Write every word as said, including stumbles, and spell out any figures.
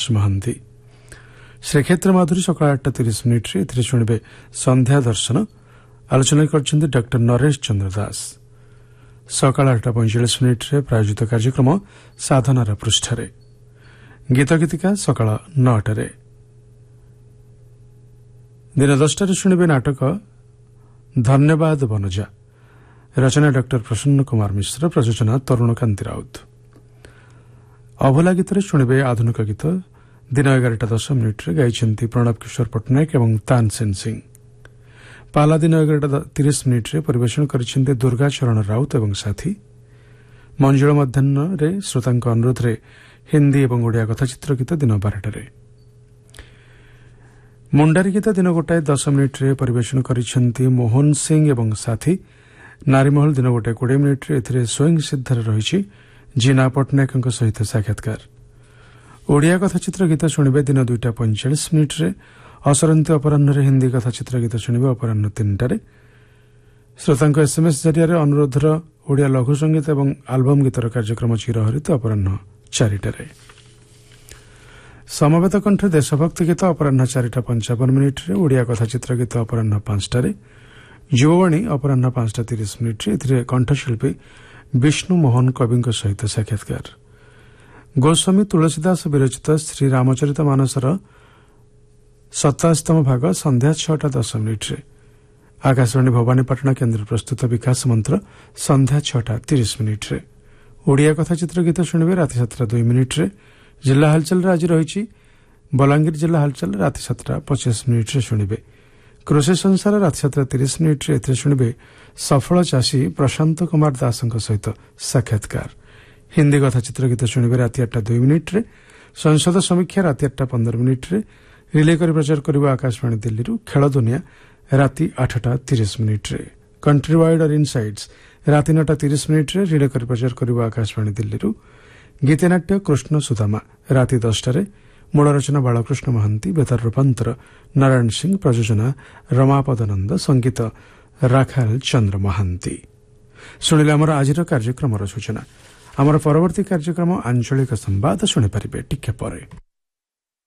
महांती। श्रीक्षेत्र माधुरी सकाल आठटा तीस मिनिट्रे एथिरे शुणिबे संध्या दर्शन आलोचना करछन्ते डॉक्टर नरेश चंद्र दास। सकाल आठटा पैंचाश मिनिट्रे प्रायोजित कार्यक्रम साधनार पृष्ठरे गीत गीतिका सकाल नौटारे। दिन दसटारे शुणिबे नाटक धन्यवाद वनजा रचना डॉक्टर प्रसन्न कुमार मिश्र प्रयोजना तरुण कांति राउत। अभला गीतरे शुणिबे आधुनिक गीत दिन एगारटा दस मिनिट्रे गाइछन्ति प्रणव किशोर पट्टनायक एवं तानसेन सिंह। पाला दिन एगारटा तीस मिनिट्रे परिवेशन करिछन्ति दुर्गा चरण राउत एवं साथी। मंजुळ मध्याह्न श्रोतांक अनुरोध रे हिंदी एवं ओडिया कथाचित्र गीत दिन बारटारे। मुंडारी गीत दिन गोटाए दस मिनिट्रे परिवेशन करिछन्ति मोहन सिंह एवं साथी। नारीमहल दिन गोटाए कोड़े मिनिट्रे एथिरे स्वयं सिद्धर रहिछि जीना पट्टनायक सहित साक्षात्कार। ओडिया कथाचित्र गीत शुणिबे दिन दुईटा पैंचाश मिनिट्रे। असरंती अपराह्न हिंदी कथाचित्र गीत शुणिबे अपराह्न तीनटारे। श्रोतांक एसएमएस जरिया अनुरोधर ओडिया लघु संगीत और आलबम गीतर कार्यक्रम चिरहरित अपराह्न चारिटारे। समवेत कंठ देशभक्ति गीत अपराह्न चारिटा पंचावन मिनिट्रे। ओडिया कथाचित्र गीत अपराह्न पांचटारे। युववाणी अपराह्न पांचटा तीस मिनिट्रे एथिरे कंठशिल्पी विष्णु मोहन कवि सहित साक्षात्कार। गोस्वामी तुलसीदास विरचित श्री रामचरित मानसर सताशीतम भाग संध्या छटा दस मिनिट्रे। आकाशवाणी भवानीपाटना केन्द्र प्रस्तुत विकास मंत्र संध्या छटा तीस मिनिट्रे। ओडिया कथाचित्र गीत शुणिबे राति सातटा दुई मिनिट्रे। जिला हालचाल आज रही बलांगीर जिला हालचाल राति सातटा पचास मिनिट्रे शुणिबे। कृषि संसार राति सातटा तीस मिनिट्रे एथिरे शुणिबे सफल चाषी प्रशांत कुमार दास सहित साक्षात्कार। हिंदी कथाचित्र गीत शुणिबे राति आठटा दुई मिनिट्रे। संसद समीक्षा राति आठटा पंदर मिनिट्रे। रिले कर प्रचार करिबा आकाशवाणी दिल्ली खेल दुनिया राति आठटा तीस मिनिट्रे। कंट्री वाइड और इनसाइड्स राति नौटा तीस मिनिट्रे रिले कर प्रचार करिबा आकाशवाणी दिल्ली। गीतनाट्य कृष्ण सुदामा राति दसटारे। मूल रचना बालकृष्ण महांती। बेतार रूपांतर नारायण सिंह। प्रयोजना रमापद नंद। संगीत राखाल चंद्र महांती। शुणिले आमर आज कार्यक्रम सूचना। आमर परवर्ती कार्यक्रम आंचलिक संवाद शुणिपारे टिके परे।